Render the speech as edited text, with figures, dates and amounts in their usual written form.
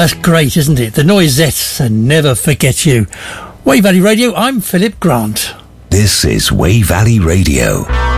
that's great, isn't it? The Noisettes and Never Forget You. Way Valley Radio, I'm Philip Grant. This is Way Valley Radio.